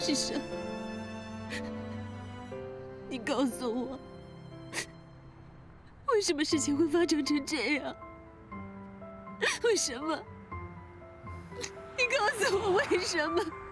是什么？你告诉我，为什么事情会发展成这样？为什么？你告诉我为什么？